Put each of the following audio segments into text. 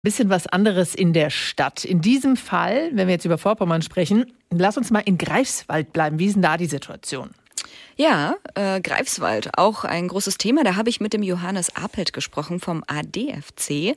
Bisschen was anderes in der Stadt. In diesem Fall, wenn wir jetzt über Vorpommern sprechen, lass uns mal in Greifswald bleiben. Wie ist denn da die Situation? Ja, Greifswald, auch ein großes Thema. Da habe ich mit dem Johannes Apelt gesprochen vom ADFC.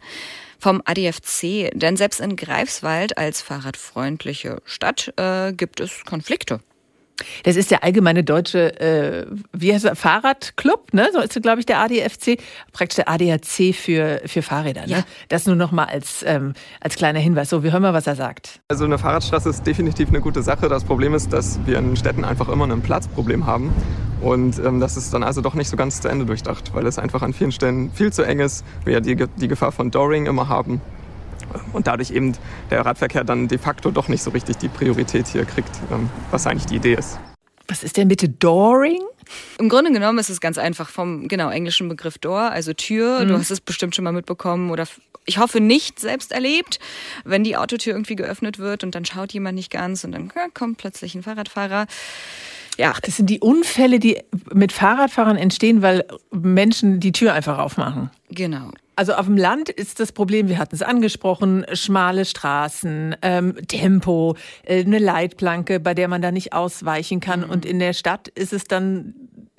Denn selbst in Greifswald als fahrradfreundliche Stadt gibt es Konflikte. Das ist der allgemeine deutsche, Fahrradclub, ne? So ist, glaube ich, der ADFC, praktisch der ADAC für Fahrräder. Ne? Ja. Das nur noch mal als kleiner Hinweis. So, wir hören mal, was er sagt. Also eine Fahrradstraße ist definitiv eine gute Sache. Das Problem ist, dass wir in Städten einfach immer ein Platzproblem haben. Und das ist dann also doch nicht so ganz zu Ende durchdacht, weil es einfach an vielen Stellen viel zu eng ist. Wir ja die Gefahr von Dooring immer haben. Und dadurch eben der Radverkehr dann de facto doch nicht so richtig die Priorität hier kriegt, was eigentlich die Idee ist. Was ist denn bitte Dooring? Im Grunde genommen ist es ganz einfach vom englischen Begriff Door, also Tür. Du hast es bestimmt schon mal mitbekommen oder ich hoffe nicht selbst erlebt, wenn die Autotür irgendwie geöffnet wird und dann schaut jemand nicht ganz und dann kommt plötzlich ein Fahrradfahrer. Ja. Ach, das sind die Unfälle, die mit Fahrradfahrern entstehen, weil Menschen die Tür einfach aufmachen. Genau. Also auf dem Land ist das Problem, wir hatten es angesprochen, schmale Straßen, Tempo, eine Leitplanke, bei der man da nicht ausweichen kann. Und in der Stadt ist es dann,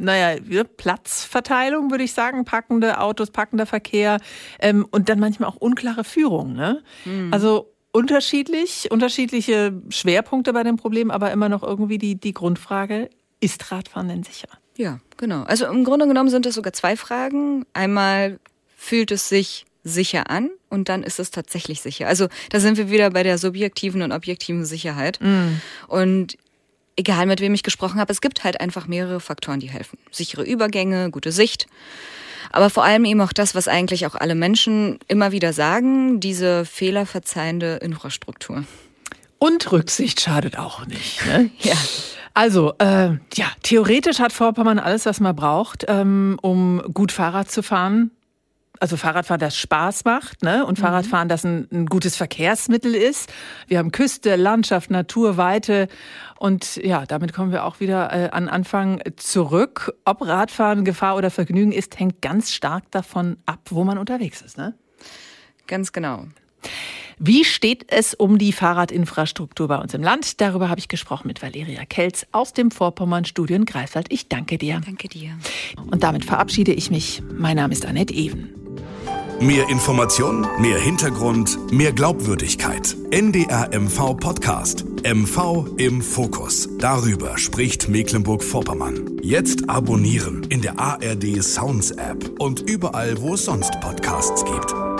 Platzverteilung, würde ich sagen, packende Autos, packender Verkehr und dann manchmal auch unklare Führung. Ne? Also unterschiedliche Schwerpunkte bei dem Problem, aber immer noch irgendwie die Grundfrage, ist Radfahren denn sicher? Ja, genau. Also im Grunde genommen sind das sogar zwei Fragen. Einmal, fühlt es sich sicher an und dann ist es tatsächlich sicher. Also da sind wir wieder bei der subjektiven und objektiven Sicherheit. Und egal mit wem ich gesprochen habe, es gibt halt einfach mehrere Faktoren, die helfen. Sichere Übergänge, gute Sicht, aber vor allem eben auch das, was eigentlich auch alle Menschen immer wieder sagen, diese fehlerverzeihende Infrastruktur. Und Rücksicht schadet auch nicht. Ne? Ja. Also, theoretisch hat Vorpommern alles, was man braucht, um gut Fahrrad zu fahren. Also Fahrradfahren, das Spaß macht, ne? Und Fahrradfahren, das ein gutes Verkehrsmittel ist. Wir haben Küste, Landschaft, Natur, Weite. Und ja, damit kommen wir auch wieder an Anfang zurück. Ob Radfahren Gefahr oder Vergnügen ist, hängt ganz stark davon ab, wo man unterwegs ist, ne? Ganz genau. Wie steht es um die Fahrradinfrastruktur bei uns im Land? Darüber habe ich gesprochen mit Valeria Kelz aus dem Vorpommern-Studio in Greifswald. Ich danke dir. Danke dir. Und damit verabschiede ich mich. Mein Name ist Annette Even. Mehr Information, mehr Hintergrund, mehr Glaubwürdigkeit. NDR MV Podcast. MV im Fokus. Darüber spricht Mecklenburg-Vorpommern. Jetzt abonnieren in der ARD Sounds App und überall, wo es sonst Podcasts gibt.